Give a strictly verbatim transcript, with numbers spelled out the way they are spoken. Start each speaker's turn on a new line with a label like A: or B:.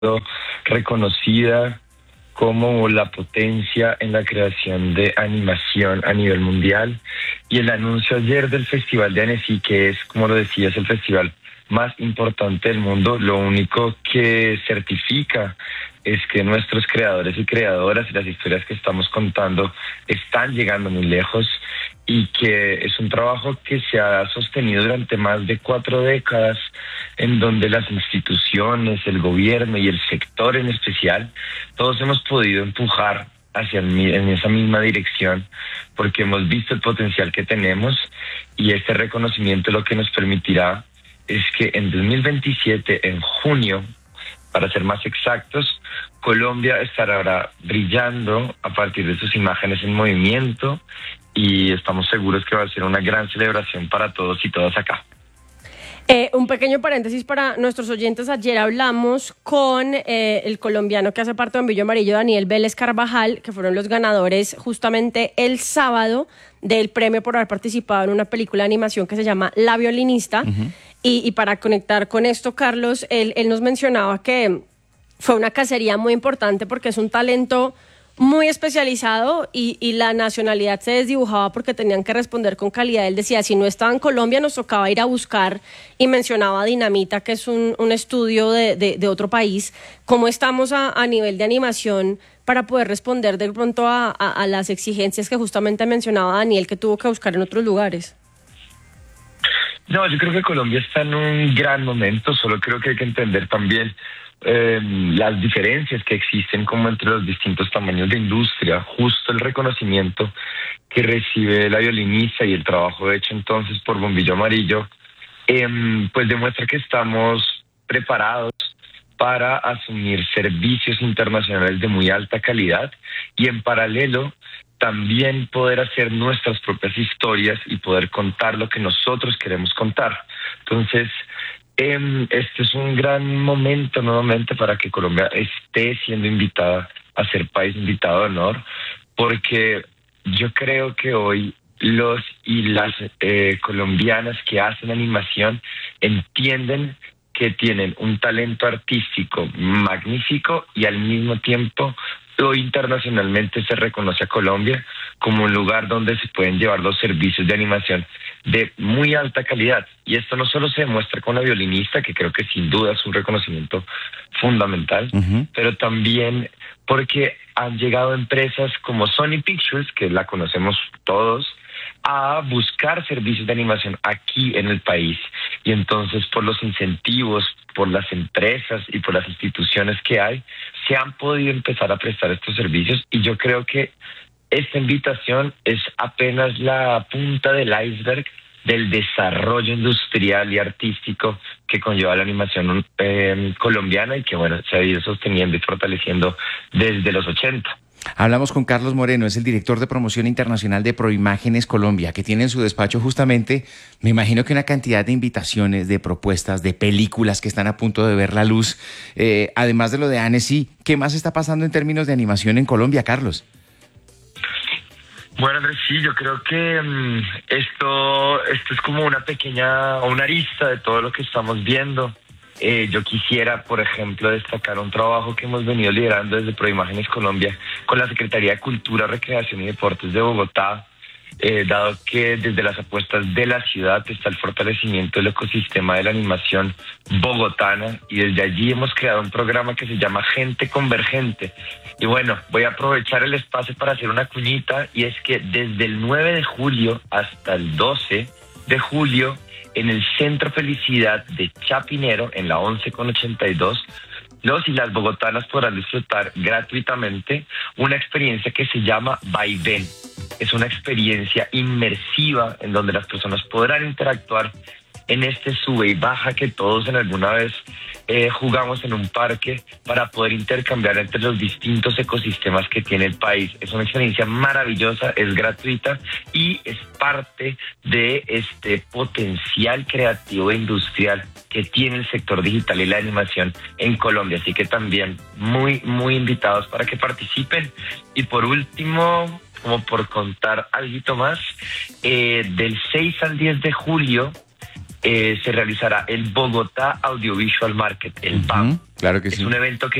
A: reconocida como la potencia en la creación de animación a nivel mundial. Y el anuncio ayer del Festival de Annecy, que es, como lo decía, es el festival más importante del mundo, lo único que certifica es que nuestros creadores y creadoras y las historias que estamos contando están llegando muy lejos, y que es un trabajo que se ha sostenido durante más de cuatro décadas, en donde las instituciones, el gobierno y el sector en especial, todos hemos podido empujar hacia el, en esa misma dirección, porque hemos visto el potencial que tenemos, y este reconocimiento lo que nos permitirá es que en dos mil veintisiete, en junio, para ser más exactos, Colombia estará brillando a partir de sus imágenes en movimiento, y estamos seguros que va a ser una gran celebración para todos y todas acá.
B: Eh, un pequeño paréntesis para nuestros oyentes. Ayer hablamos con eh, el colombiano que hace parte de Bombillo Amarillo, Daniel Vélez Carvajal, que fueron los ganadores justamente el sábado del premio por haber participado en una película de animación que se llama La Violinista. Uh-huh. y, y para conectar con esto, Carlos, él, él nos mencionaba que fue una cacería muy importante porque es un talento muy especializado, y, y la nacionalidad se desdibujaba porque tenían que responder con calidad. Él decía, si no estaba en Colombia nos tocaba ir a buscar, y mencionaba Dinamita, que es un, un estudio de, de, de otro país. ¿Cómo estamos a, a nivel de animación para poder responder de pronto a, a, a las exigencias que justamente mencionaba Daniel, que tuvo que buscar en otros lugares?
A: No, yo creo que Colombia está en un gran momento, solo creo que hay que entender también Eh, las diferencias que existen como entre los distintos tamaños de industria. Justo el reconocimiento que recibe La Violinista y el trabajo hecho entonces por Bombillo Amarillo, eh, pues demuestra que estamos preparados para asumir servicios internacionales de muy alta calidad, y en paralelo también poder hacer nuestras propias historias y poder contar lo que nosotros queremos contar. Entonces, Eh, este es un gran momento nuevamente para que Colombia esté siendo invitada a ser país invitado de honor, porque yo creo que hoy los y las eh, colombianas que hacen animación entienden que tienen un talento artístico magnífico, y al mismo tiempo hoy internacionalmente se reconoce a Colombia como un lugar donde se pueden llevar los servicios de animación de muy alta calidad. Y esto no solo se demuestra con La Violinista, que creo que sin duda es un reconocimiento fundamental, uh-huh. pero también porque han llegado empresas como Sony Pictures, que la conocemos todos, a buscar servicios de animación aquí en el país. Y entonces, por los incentivos, por las empresas y por las instituciones que hay, se han podido empezar a prestar estos servicios, y yo creo que esta invitación es apenas la punta del iceberg del desarrollo industrial y artístico que conlleva la animación eh, colombiana, y que bueno, se ha ido sosteniendo y fortaleciendo desde los ochenta.
C: Hablamos con Carlos Moreno, es el director de promoción internacional de Proimágenes Colombia, que tiene en su despacho justamente, me imagino que una cantidad de invitaciones, de propuestas, de películas que están a punto de ver la luz. Eh, además de lo de Annecy, ¿qué más está pasando en términos de animación en Colombia, Carlos?
A: Bueno, Andrés, sí, yo creo que um, esto, esto es como una pequeña, una arista de todo lo que estamos viendo. Eh, yo quisiera, por ejemplo, destacar un trabajo que hemos venido liderando desde Proimágenes Colombia con la Secretaría de Cultura, Recreación y Deportes de Bogotá, eh, dado que desde las apuestas de la ciudad está el fortalecimiento del ecosistema de la animación bogotana, y desde allí hemos creado un programa que se llama Gente Convergente. Y bueno, voy a aprovechar el espacio para hacer una cuñita, y es que desde el nueve de julio hasta el doce de julio, en el Centro Felicidad de Chapinero, en la once con ochenta y dos, los y las bogotanas podrán disfrutar gratuitamente una experiencia que se llama Vaivén. Es una experiencia inmersiva en donde las personas podrán interactuar en este sube y baja que todos en alguna vez eh, jugamos en un parque, para poder intercambiar entre los distintos ecosistemas que tiene el país. Es una experiencia maravillosa, es gratuita y es parte de este potencial creativo e industrial que tiene el sector digital y la animación en Colombia. Así que también muy, muy invitados para que participen. Y por último, como por contar algo más, eh, del seis al diez de julio, eh, se realizará el Bogotá Audiovisual Market, el
C: Ujú,
A: B A M.
C: claro que
A: Es
C: sí.
A: un evento que